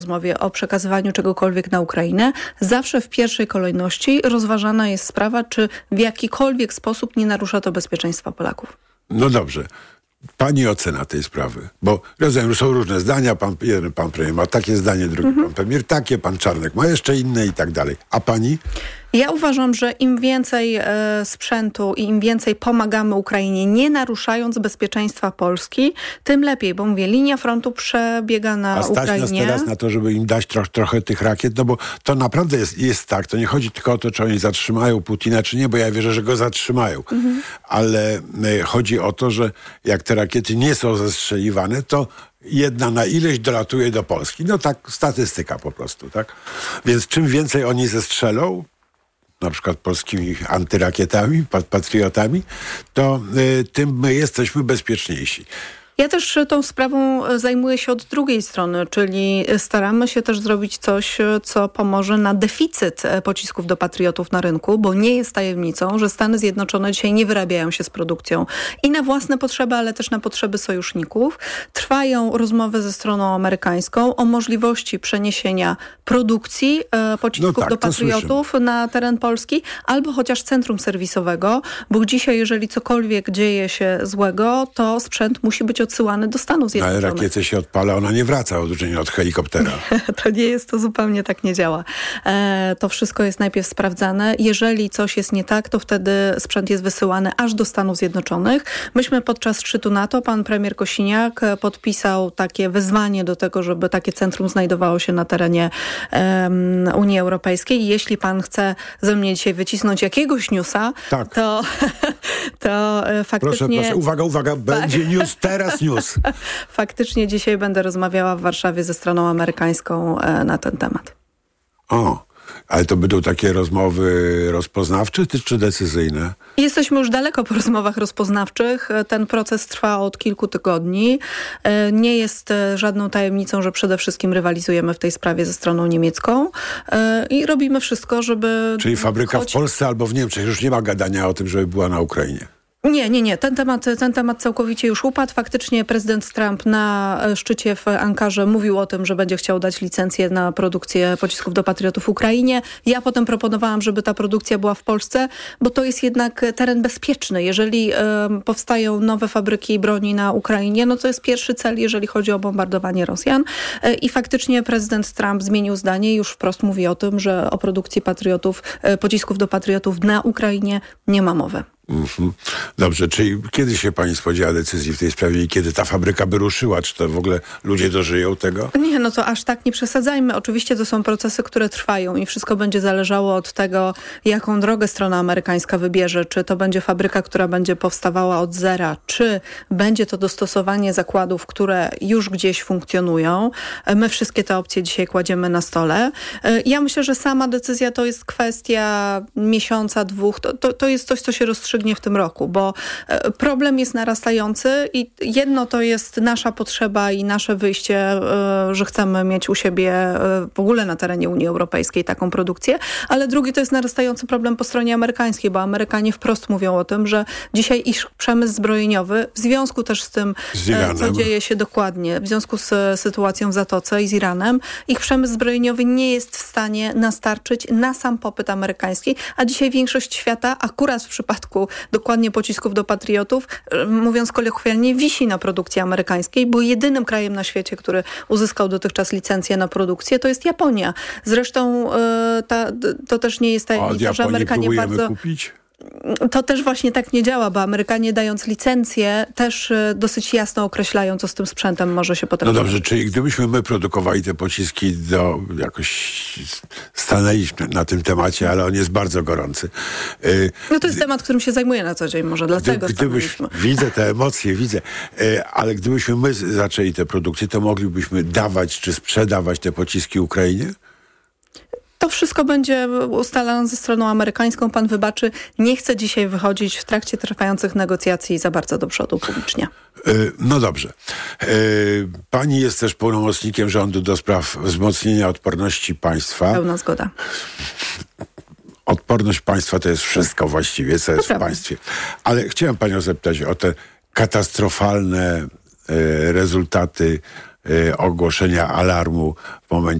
rozmowie o przekazywaniu czegokolwiek na Ukrainę, zawsze w pierwszej kolejności rozważana jest sprawa, czy w jakikolwiek sposób nie narusza to bezpieczeństwa Polaków. No dobrze. Pani ocena tej sprawy, bo rozumiem, że są różne zdania, jeden pan premier ma takie zdanie, drugi pan premier takie, pan Czarnek ma jeszcze inne i tak dalej. A pani? Ja uważam, że im więcej sprzętu i im więcej pomagamy Ukrainie, nie naruszając bezpieczeństwa Polski, tym lepiej, bo mówię, linia frontu przebiega na Ukrainie. A stać nas teraz na to, żeby im dać trochę tych rakiet, no bo to naprawdę jest tak, to nie chodzi tylko o to, czy oni zatrzymają Putina, czy nie, bo ja wierzę, że go zatrzymają. Ale chodzi o to, że jak te rakiety nie są zestrzeliwane, to jedna na ileś dolatuje do Polski. No tak, statystyka po prostu, tak? Więc czym więcej oni zestrzelą, na przykład polskimi antyrakietami, patriotami, to tym my jesteśmy bezpieczniejsi. Ja też tą sprawą zajmuję się od drugiej strony, czyli staramy się też zrobić coś, co pomoże na deficyt pocisków do patriotów na rynku, bo nie jest tajemnicą, że Stany Zjednoczone dzisiaj nie wyrabiają się z produkcją i na własne potrzeby, ale też na potrzeby sojuszników. Trwają rozmowy ze stroną amerykańską o możliwości przeniesienia produkcji pocisków do patriotów na teren Polski, albo chociaż centrum serwisowego, bo dzisiaj, jeżeli cokolwiek dzieje się złego, to sprzęt musi być odsyłany do Stanów Zjednoczonych. Ale rakietę się odpala, ona nie wraca od helikoptera. To nie jest, to zupełnie tak nie działa. To wszystko jest najpierw sprawdzane. Jeżeli coś jest nie tak, to wtedy sprzęt jest wysyłany aż do Stanów Zjednoczonych. Myśmy podczas szczytu NATO, pan premier Kosiniak podpisał takie wezwanie do tego, żeby takie centrum znajdowało się na terenie Unii Europejskiej. I jeśli pan chce ze mnie dzisiaj wycisnąć jakiegoś newsa, tak, to faktycznie... Proszę, uwaga, będzie news, teraz news. Faktycznie dzisiaj będę rozmawiała w Warszawie ze stroną amerykańską na ten temat. Ale to będą takie rozmowy rozpoznawcze czy decyzyjne? Jesteśmy już daleko po rozmowach rozpoznawczych. Ten proces trwa od kilku tygodni. Nie jest żadną tajemnicą, że przede wszystkim rywalizujemy w tej sprawie ze stroną niemiecką i robimy wszystko, żeby... Czyli fabryka w Polsce albo w Niemczech. Już nie ma gadania o tym, żeby była na Ukrainie. Nie. Ten temat całkowicie już upadł. Faktycznie prezydent Trump na szczycie w Ankarze mówił o tym, że będzie chciał dać licencję na produkcję pocisków do patriotów Ukrainie. Ja potem proponowałam, żeby ta produkcja była w Polsce, bo to jest jednak teren bezpieczny. Jeżeli powstają nowe fabryki broni na Ukrainie, no to jest pierwszy cel, jeżeli chodzi o bombardowanie Rosjan. I faktycznie prezydent Trump zmienił zdanie i już wprost mówi o tym, że o produkcji pocisków do patriotów na Ukrainie nie ma mowy. Dobrze, czyli kiedy się pani spodziewa decyzji w tej sprawie i kiedy ta fabryka by ruszyła? Czy to w ogóle ludzie dożyją tego? Nie, no to aż tak nie przesadzajmy. Oczywiście to są procesy, które trwają i wszystko będzie zależało od tego, jaką drogę strona amerykańska wybierze. Czy to będzie fabryka, która będzie powstawała od zera, czy będzie to dostosowanie zakładów, które już gdzieś funkcjonują. My wszystkie te opcje dzisiaj kładziemy na stole. Ja myślę, że sama decyzja to jest kwestia miesiąca, dwóch. To jest coś, co się rozstrzygnie w tym roku, bo problem jest narastający i jedno to jest nasza potrzeba i nasze wyjście, że chcemy mieć u siebie w ogóle na terenie Unii Europejskiej taką produkcję, ale drugi to jest narastający problem po stronie amerykańskiej, bo Amerykanie wprost mówią o tym, że dzisiaj ich przemysł zbrojeniowy, w związku też z tym, co dzieje się dokładnie, w związku z sytuacją w Zatoce i z Iranem, ich przemysł zbrojeniowy nie jest w stanie nastarczyć na sam popyt amerykański, a dzisiaj większość świata, akurat w przypadku dokładnie pocisków do patriotów, mówiąc kolokwialnie, wisi na produkcji amerykańskiej, bo jedynym krajem na świecie, który uzyskał dotychczas licencję na produkcję, to jest Japonia. Zresztą to też nie jest tajemnica, że Amerykanie bardzo... kupić? To też właśnie tak nie działa, bo Amerykanie dając licencję też dosyć jasno określają, co z tym sprzętem może się potem... No dobrze, czyli gdybyśmy my produkowali te pociski jakoś stanęliśmy na tym temacie, ale on jest bardzo gorący. No to jest temat, którym się zajmuję na co dzień, może dlatego stanęliśmy. Widzę te emocje, ale gdybyśmy my zaczęli tę produkcję, to moglibyśmy dawać czy sprzedawać te pociski Ukrainie? To wszystko będzie ustalane ze stroną amerykańską. Pan wybaczy, nie chcę dzisiaj wychodzić w trakcie trwających negocjacji za bardzo do przodu publicznie. No dobrze. Pani jest też pełnomocnikiem rządu do spraw wzmocnienia odporności państwa. Pełna zgoda. Odporność państwa to jest wszystko właściwie, co jest w państwie. Ale chciałem panią zapytać o te katastrofalne rezultaty ogłoszenia alarmu w momencie